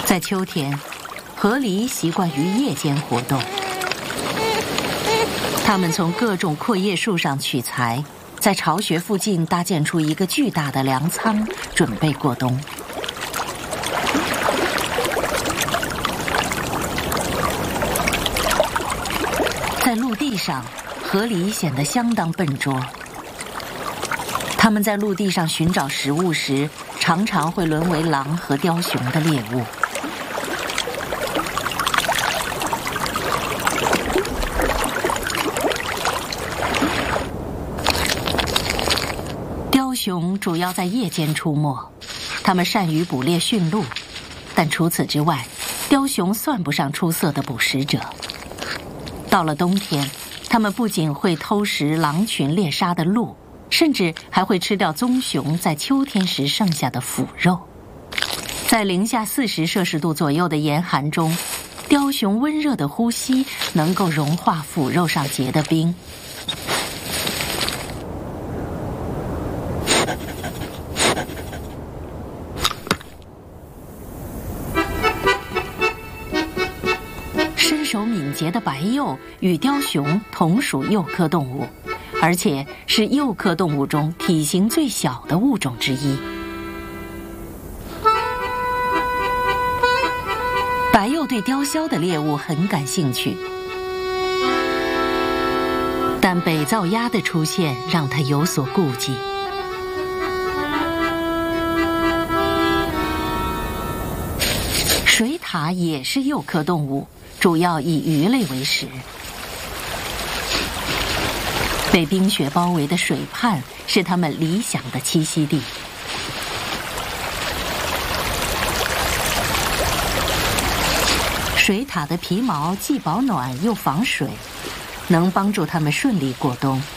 在秋天，河狸习惯于夜间活动。它们从各种阔叶树上取材，在巢穴附近搭建出一个巨大的粮仓，准备过冬。在陆地上，河狸显得相当笨拙。它们在陆地上寻找食物时，常常会沦为狼和雕熊的猎物。雕熊主要在夜间出没，它们善于捕猎驯鹿，但除此之外，雕熊算不上出色的捕食者。到了冬天，它们不仅会偷食狼群猎杀的鹿，甚至还会吃掉棕熊在秋天时剩下的腐肉。在-40°C左右的严寒中，雕熊温热的呼吸能够融化腐肉上结的冰。身手敏捷的白鼬与雕熊同属鼬科动物，而且是鼬科动物中体型最小的物种之一。白鼬对雕鸮的猎物很感兴趣，但北噪鸦的出现让他有所顾忌。水獭也是鼬科动物，主要以鱼类为食。被冰雪包围的水畔是它们理想的栖息地。水獭的皮毛既保暖又防水，能帮助它们顺利过冬。